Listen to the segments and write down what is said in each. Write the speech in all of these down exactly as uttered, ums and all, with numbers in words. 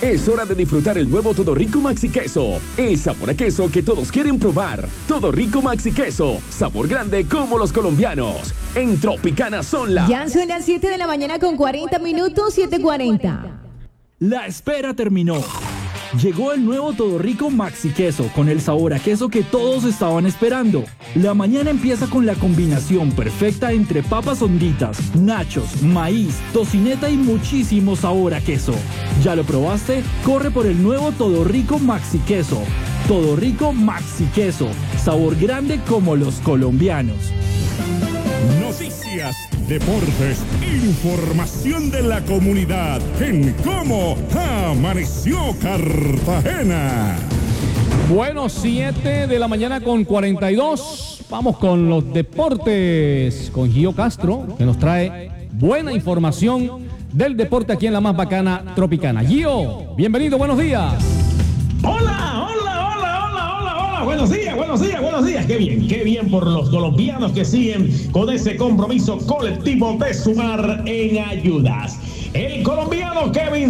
Es hora de disfrutar el nuevo Todo Rico Maxi Queso. El sabor a queso que todos quieren probar. Todo Rico Maxi Queso. Sabor grande como los colombianos. En Tropicana son las... Ya son las siete de la mañana con cuarenta minutos, siete cuarenta. La espera terminó. Llegó el nuevo Todo Rico Maxi Queso con el sabor a queso que todos estaban esperando. La mañana empieza con la combinación perfecta entre papas honditas, nachos, maíz, tocineta y muchísimo sabor a queso. ¿Ya lo probaste? Corre por el nuevo Todo Rico Maxi Queso. Todo Rico Maxi Queso. Sabor grande como los colombianos. Noticias, deportes, información de la comunidad en Cómo Amaneció Cartagena. Bueno, siete de la mañana con cuarenta y dos. Vamos con los deportes con Gio Castro, que nos trae buena información del deporte aquí en la más bacana Tropicana. Gio, bienvenido, buenos días. Hola, hola, hola, hola, hola, hola. Buenos días, buenos días, buenos días. Qué bien, qué bien por los colombianos que siguen con ese compromiso colectivo de sumar en ayudas. El colombiano Kevin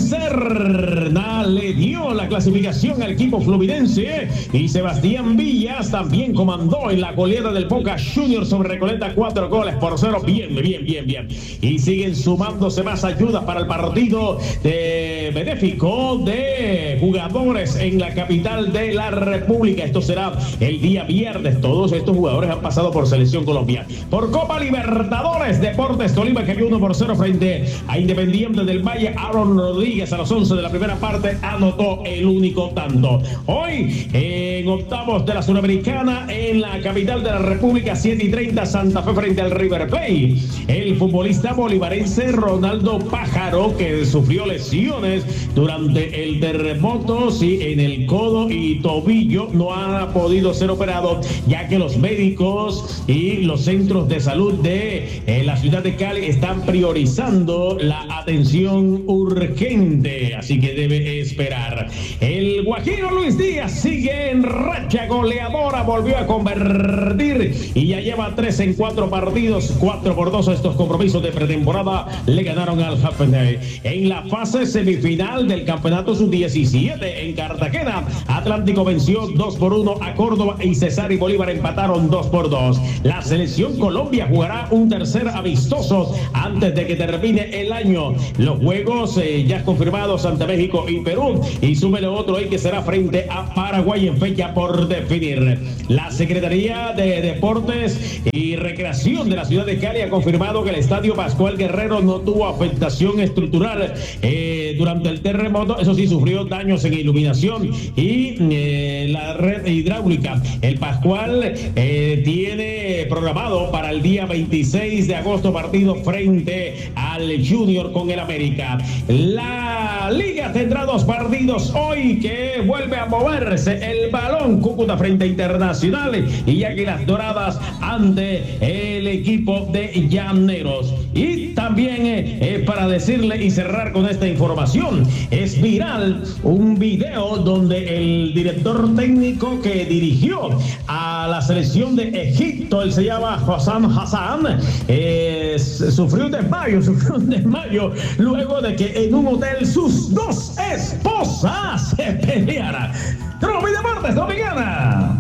Serna le dio la clasificación al equipo fluminense y Sebastián Villas también comandó en la goleada del Boca Juniors sobre Recoleta, cuatro goles por cero. Bien, bien, bien, bien. Y siguen sumándose más ayudas para el partido de benéfico de jugadores en la capital de la República. Esto será el día viernes. Todos estos jugadores han pasado por Selección Colombia. Por Copa Libertadores, Deportes Tolima cayó uno por cero frente a Independiente del Valle. Aaron Rodríguez a las once de la primera parte anotó el único tanto. Hoy en octavos de la Sudamericana en la capital de la República, siete y treinta, Santa Fe frente al River Plate. El futbolista bolivarense Ronaldo Pájaro, que sufrió lesiones durante el terremoto, sí, en el codo y tobillo, no ha podido ser operado, ya que los médicos y los centros de salud de eh, la ciudad de Cali están priorizando la atención urgente, así que debe esperar. El guajiro Luis Díaz sigue en racha goleadora, volvió a convertir y ya lleva tres en cuatro partidos, cuatro por dos. Estos compromisos de pretemporada le ganaron al Happendale. En la fase semifinal del campeonato sub diecisiete en Cartagena, Atlántico venció dos por uno a Córdoba y Cesar y Bolívar empataron dos por dos. La selección Colombia jugará un tercer amistoso antes de que termine el año. Los juegos eh, ya confirmados ante México y Perú, y súmele otro hoy que será frente a Paraguay en fecha por definir. La Secretaría de Deportes y Recreación de la ciudad de Cali ha confirmado que el estadio Pascual Guerrero no tuvo afectación estructural eh, durante el terremoto. Eso sí, sufrió daños en iluminación y eh, la red hidráulica. El Pascual eh, tiene programado para el día veintiséis de agosto partido frente al Junior con el América. La liga tendrá dos partidos hoy que vuelve a moverse el balón. Cúcuta frente a Internacional y Águilas Doradas ante el equipo de Llaneros. Y también eh, eh, para decirle y cerrar con esta información, es viral un video donde el director técnico que dirigió a la selección de Egipto, él se llama Hassan Hassan, eh, sufrió un desmayo, sufrió un desmayo luego de que en un hotel sus dos esposas se pelearan. Tropi Deportes Dominicana.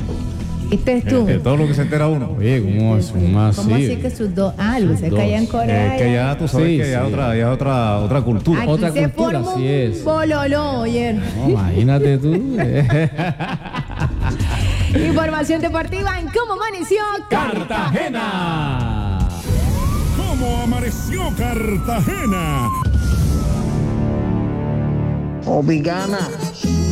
Este es tú. De todo lo que se entera uno. Oye, ¿cómo es más ¿Cómo así? así que sus dos? Ah, Luis, es que allá en Corea. Es que ya tú sabes Sí, que ya sí. otra, ya otra, otra cultura. Aquí otra se cultura, formó así un es. bololó, oye. No, imagínate tú. Información deportiva en Cómo Amaneció Cartagena. ¿Cómo amaneció Cartagena? Obligana.